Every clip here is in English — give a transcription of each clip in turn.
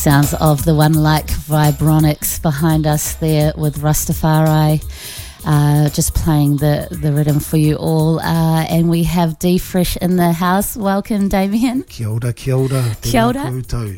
sounds of the One Like Vibronics behind us there with Rastafari. Just playing the rhythm for you all. And we have D Fresh in the house. Welcome, Damien. Kia ora, kia ora. Kia ora.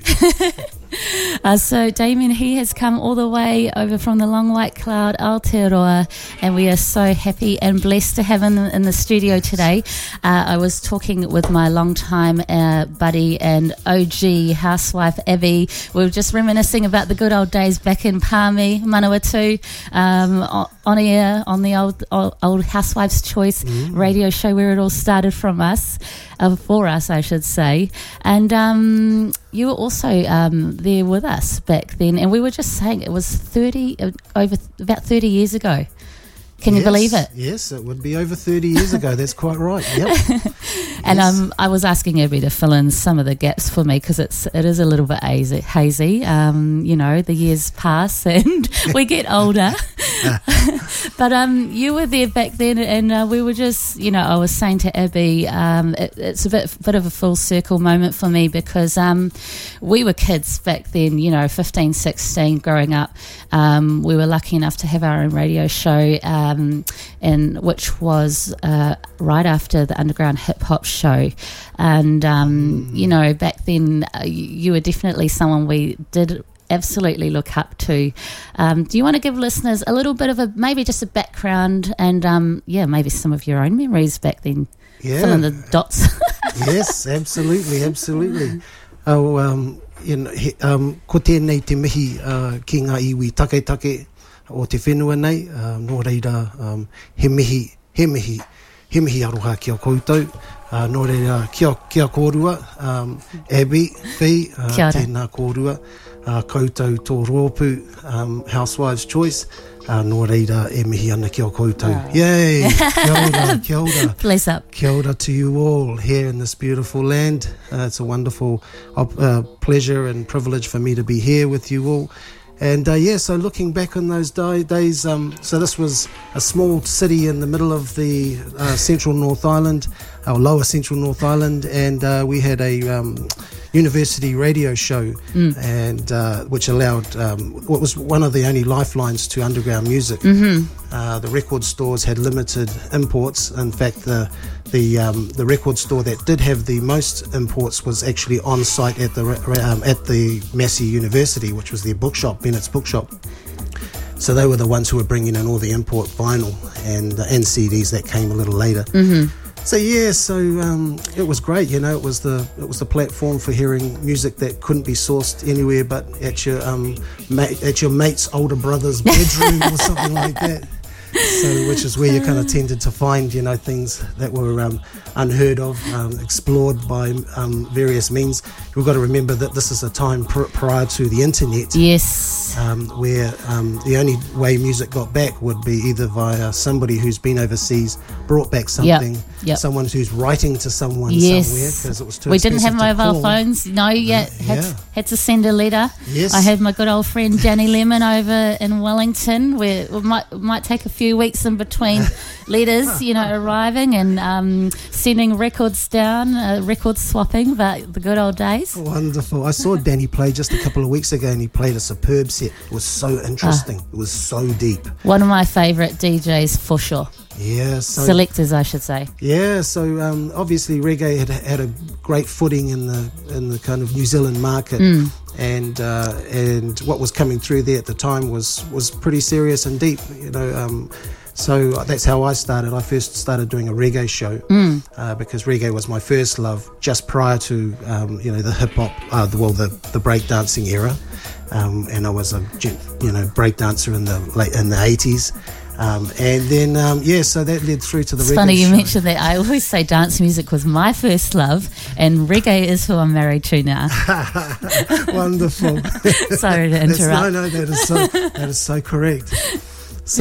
So Damien, he has come all the way over from the long white cloud, Aotearoa, and we are so happy and blessed to have him in the studio today. I was talking with my longtime buddy and OG housewife, Abby. We were just reminiscing about the good old days back in Palmy, Manawatu, on air on the old Housewives' Choice radio show where it all started from us, for us, I should say. And you were also there with us back then, and we were just saying it was about 30 years ago. Can you believe it? Yes, it would be over 30 years ago. That's quite right. Yep. And I was asking Abby to fill in some of the gaps for me because it is a little bit hazy. The years pass and we get older. But you were there back then, and we were just, I was saying to Abby, it's a bit of a full circle moment for me because we were kids back then, 15, 16, growing up. We were lucky enough to have our own radio show, and which was right after the Underground Hip Hop show. And, back then you were definitely someone we did absolutely look up to. Do you want to give listeners a little bit of maybe just a background and maybe some of your own memories back then? Yeah. Fill in the dots. Yes, absolutely. Ko tēnei te mihi ki ngā iwi take o te whenua nei, nō reira he mihi aroha ki a koutou, nō reira kia kōrua, Abby, Fee, tēnā kōrua, koutou tō rōpū, Housewives' Choice, nō reira e mihi ana ki a koutou. Yay! Kia ora. Bless up. Kia ora to you all here in this beautiful land. It's a wonderful pleasure and privilege for me to be here with you all. And so looking back on those days, so this was a small city in the middle of the central North Island, or lower central North Island, and we had a university radio show, and which allowed what was one of the only lifelines to underground music. The record stores had limited imports. In fact, the record store that did have the most imports was actually on site at the Massey University, which was their bookshop, Bennett's Bookshop. So they were the ones who were bringing in all the import vinyl and CDs that came a little later. So it was great. It was the platform for hearing music that couldn't be sourced anywhere but at your mate's older brother's bedroom or something like that. So, which is where you kind of tended to find, things that were unheard of, explored by various means. We've got to remember that this is a time prior to the internet. Yes. Where the only way music got back would be either via somebody who's been overseas, brought back something, someone who's writing to someone somewhere, because it was too expensive. We didn't have mobile phones, had to send a letter. Yes. I had my good old friend Danny Lemon over in Wellington, where it might take a few weeks in between letters, arriving and sending records down, record swapping, but the good old days. Wonderful. I saw Danny play just a couple of weeks ago, and he played a superb set. It was so interesting. It was so deep. One of my favourite DJs for sure. Yeah, selectors, I should say. Yeah, so obviously reggae had a great footing in the kind of New Zealand market, and what was coming through there at the time was pretty serious and deep. So that's how I started. I first started doing a reggae show because reggae was my first love, just prior to the hip hop, the break dancing era, and I was a break dancer in the 80s. And then, so that led through to the reggae show. It's funny you mentioned that. I always say dance music was my first love, and reggae is who I'm married to now. Wonderful. Sorry to interrupt. No, that is so correct. So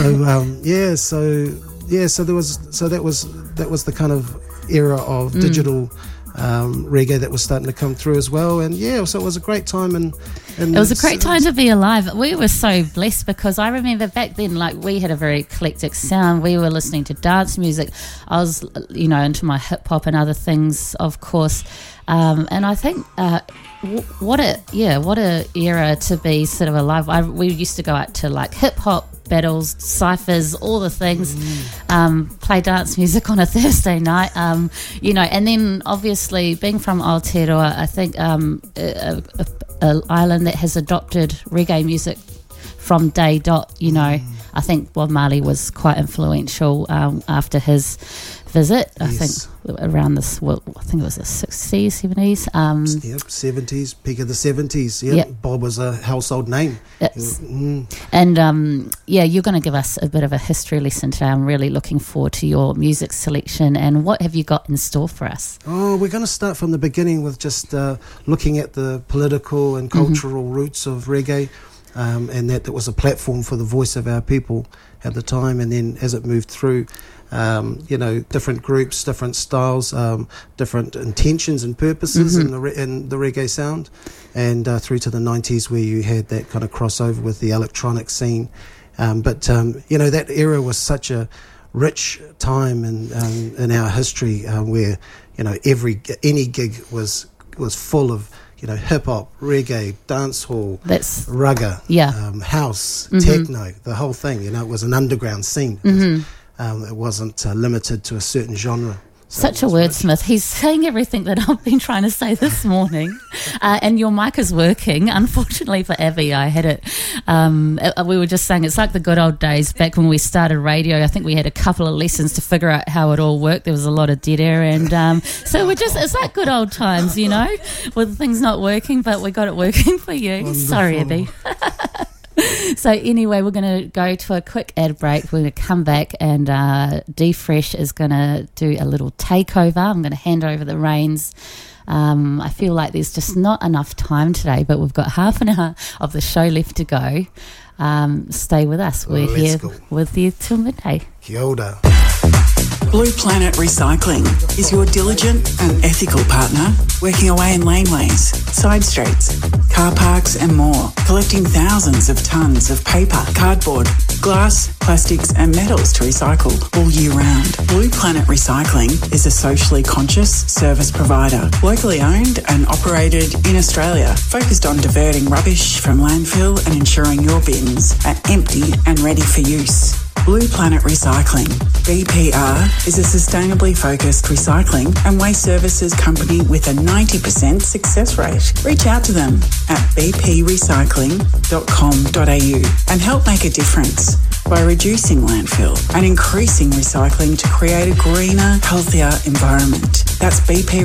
that was the kind of era of digital reggae that was starting to come through as well. And yeah, so it was a great time. And it was a great time to be alive. We were so blessed because I remember back then, like, we had a very eclectic sound. We were listening to dance music. I was, you know, into my hip hop and other things, of course. And I think what a era to be sort of alive. We used to go out to like hip hop battles, ciphers, all the things, play dance music on a Thursday night, you know, and then obviously being from Aotearoa, I think an island that has adopted reggae music from day dot, you know. I think Bob Marley was quite influential after his visit. I think around this, well, I think it was the 60s, 70s. 70s, peak of the 70s. Yep. Bob was a household name. And you're going to give us a bit of a history lesson today. I'm really looking forward to your music selection. And what have you got in store for us? Oh, we're going to start from the beginning with just looking at the political and cultural roots of reggae. And that was a platform for the voice of our people at the time, and then as it moved through, you know, different groups, different styles, different intentions and purposes in the reggae sound, and through to the 90s where you had that kind of crossover with the electronic scene. But you know, that era was such a rich time in our history where, you know, any gig was full of, you know, hip-hop, reggae, dancehall, rugger, house, techno, the whole thing. You know, it was an underground scene. It wasn't limited to a certain genre. So such a wordsmith. He's saying everything that I've been trying to say this morning. And your mic is working. Unfortunately for Abby, I had it. We were just saying it's like the good old days back when we started radio. I think we had a couple of lessons to figure out how it all worked. There was a lot of dead air. And so it's like good old times, you know, with things not working, but we got it working for you. Wonderful. Sorry, Abby. So anyway, we're going to go to a quick ad break. We're going to come back and D-Fresh is going to do a little takeover. I'm going to hand over the reins. I feel like there's just not enough time today, but we've got half an hour of the show left to go. Stay with us. We're here with you till midday. Kia ora. Blue Planet Recycling is your diligent and ethical partner, working away in laneways, side streets, car parks and more, collecting thousands of tonnes of paper, cardboard, glass, plastics and metals to recycle all year round. Blue Planet Recycling is a socially conscious service provider, locally owned and operated in Australia, focused on diverting rubbish from landfill and ensuring your bins are empty and ready for use. Blue Planet Recycling, BPR, is a sustainably focused recycling and waste services company with a 90% success rate. Reach out to them at bprecycling.com.au and help make a difference by reducing landfill and increasing recycling to create a greener, healthier environment. That's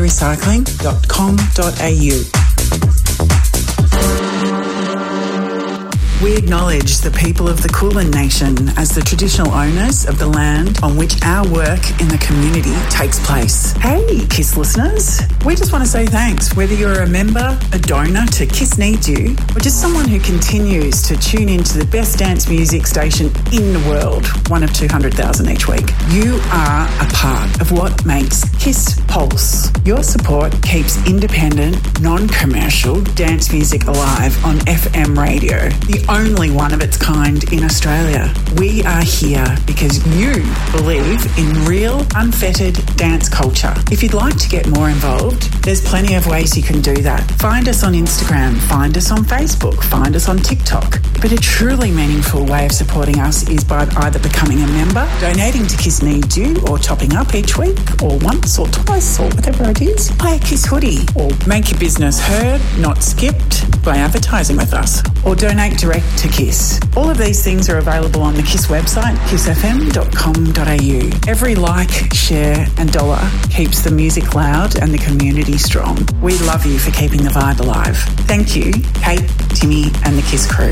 bprecycling.com.au. We acknowledge the people of the Kulin Nation as the traditional owners of the land on which our work in the community takes place. Hey, KISS listeners, we just want to say thanks, whether you're a member, a donor to KISS Needs You, or just someone who continues to tune into the best dance music station in the world, one of 200,000 each week. You are a part of what makes KISS Pulse. Your support keeps independent, non-commercial dance music alive on FM radio, the only one of its kind in Australia. We are here because you believe in real, unfettered dance culture. If you'd like to get more involved, there's plenty of ways you can do that. Find us on Instagram, find us on Facebook, find us on TikTok. But a truly meaningful way of supporting us is by either becoming a member, donating to KISS Needs You, or topping up each week, or once or twice, or whatever it is. Buy a KISS hoodie, or make your business heard, not skipped, by advertising with us, or donate direct to KISS. All of these things are available on the KISS website, kissfm.com.au. Every like, share and dollar keeps the music loud and the community strong. We love you for keeping the vibe alive. Thank you, Kate, Timmy and the KISS crew.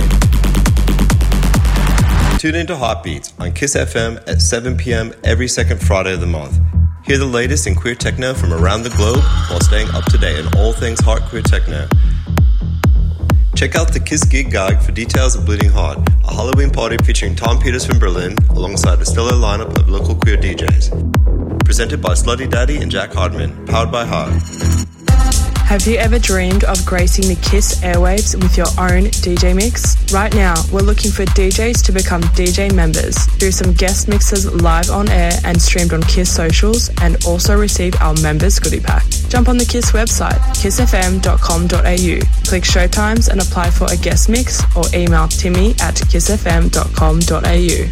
Tune into Heartbeats on KISS FM at 7 p.m. every second Friday of the month. Hear the latest in queer techno from around the globe while staying up to date on all things heart queer techno. Check out the KISS Gig Guide for details of Bleeding Heart, a Halloween party featuring Tom Peters from Berlin alongside a stellar lineup of local queer DJs. Presented by Slutty Daddy and Jack Hardman. Powered by Heart. Have you ever dreamed of gracing the KISS airwaves with your own DJ mix? Right now, we're looking for DJs to become DJ members, do some guest mixes live on air and streamed on KISS socials, and also receive our members goodie pack. Jump on the KISS website, kissfm.com.au, click showtimes and apply for a guest mix, or email timmy@kissfm.com.au.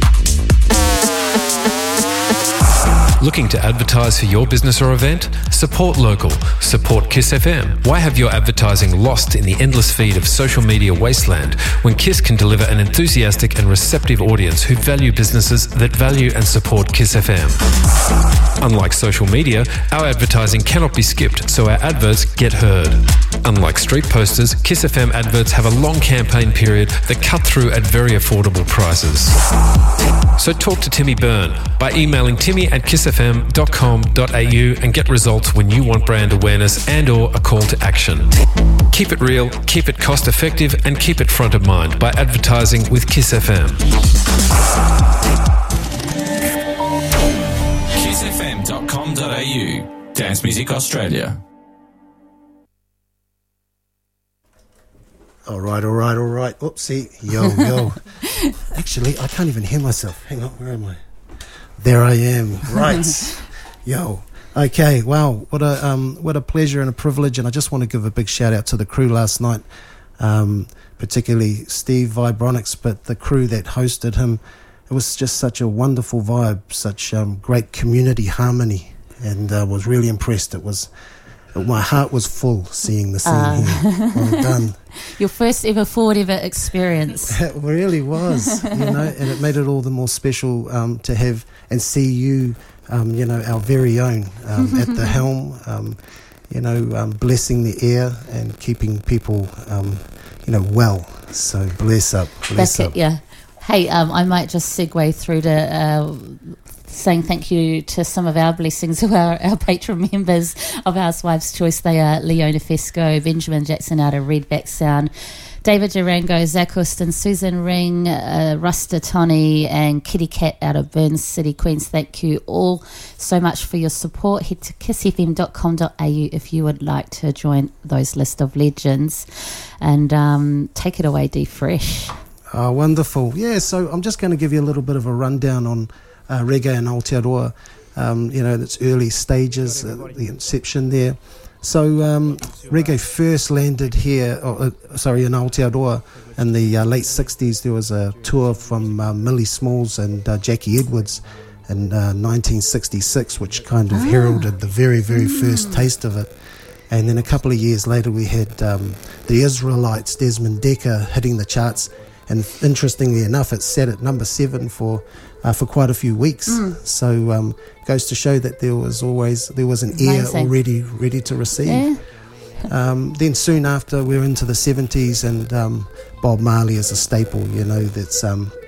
Looking to advertise for your business or event? Support local. Support KISS FM. Why have your advertising lost in the endless feed of social media wasteland when KISS can deliver an enthusiastic and receptive audience who value businesses that value and support KISS FM? Unlike social media, our advertising cannot be skipped, so our adverts get heard. Unlike street posters, KISS FM adverts have a long campaign period that cut through at very affordable prices. So talk to Timmy Byrne by emailing timmy@kissfm.com.au and get results when you want brand awareness and or a call to action. Keep it real, keep it cost effective, and keep it front of mind by advertising with KISS FM. kissfm.com.au. Dance Music Australia. All right. Oopsie. Yo. Actually, I can't even hear myself. Hang on, where am I? There I am. Right. Yo. Okay. Wow. What a pleasure and a privilege. And I just want to give a big shout out to the crew last night, particularly Steve Vibronics, but the crew that hosted him. It was just such a wonderful vibe, such great community harmony, and I was really impressed. My heart was full seeing the scene here. Well done. Your first ever Forward Ever experience. It really was, and it made it all the more special to have and see you, our very own at the helm, blessing the air and keeping people, well. So bless up. Yeah. Hey, I might just segue through to saying thank you to some of our blessings of our patron members of Housewives Choice. They are Leona Fesco, Benjamin Jackson out of Redback Sound, David Durango, Zach Houston, Susan Ring, Rusta Tony and Kitty Cat out of Burns City, Queens. Thank you all so much for your support. Head to kissfm.com.au if you would like to join those list of legends. And take it away, D Fresh. Oh, wonderful. Yeah, so I'm just going to give you a little bit of a rundown on reggae in Aotearoa, its early stages, the inception there. So reggae first landed here, in Aotearoa in the late 60s. There was a tour from Millie Smalls and Jackie Edwards in 1966, which kind of heralded the very, very first taste of it. And then a couple of years later, we had the Israelites, Desmond Dekker, hitting the charts. And interestingly enough, it sat at number 7 for quite a few weeks. So goes to show that there was an ear already ready to receive. Yeah. Then soon after, we're into the 70s, and Bob Marley is a staple. That's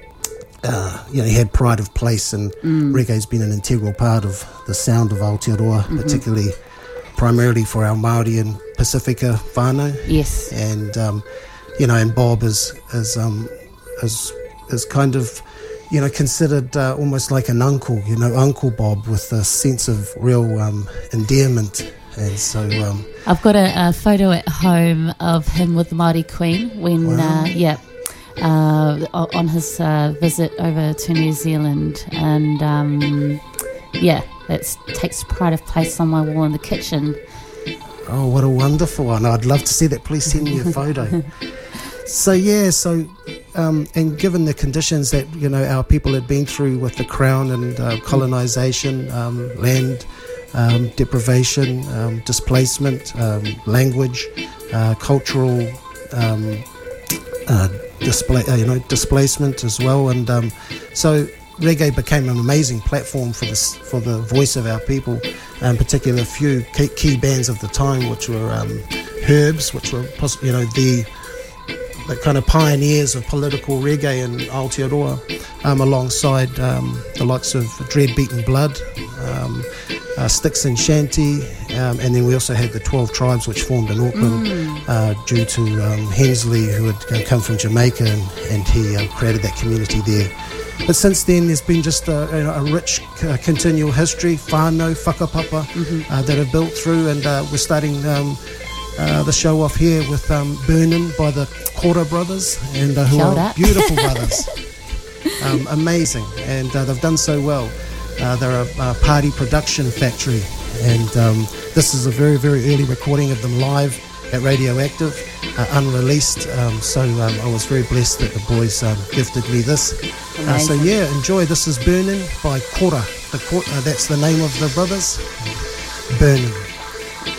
he had pride of place, and reggae's been an integral part of the sound of Aotearoa, particularly primarily for our Māori and Pacifica whānau. Yes. And and Bob is kind of, considered almost like an uncle, Uncle Bob, with a sense of real endearment. And so I've got a photo at home of him with the Māori Queen when on his visit over to New Zealand, and that takes pride of place on my wall in the kitchen. Oh, what a wonderful one. I'd love to see that. Please send me a photo. And given the conditions that, our people had been through with the Crown and colonisation, land deprivation, displacement, language, cultural displacement as well. And so reggae became an amazing platform for the voice of our people, and particularly a few key bands of the time, which were Herbs, which were the kind of pioneers of political reggae in Aotearoa, alongside the likes of Dread Beaten Blood, Sticks and Shanty, and then we also had the 12 Tribes, which formed in Auckland due to Hensley, who had come from Jamaica, and he created that community there. But since then, there's been just a rich continual history, whānau, whakapapa, that have built through, and we're starting the show off here with Burnin' by the Kora brothers, and who Shout are out. beautiful brothers. Amazing, and they've done so well. They're a party production factory, and this is a very, very early recording of them live at Radioactive, unreleased. So I was very blessed that the boys gifted me this. So yeah, enjoy. This is Burnin' by Kora. That's the name of the brothers. Burnin'.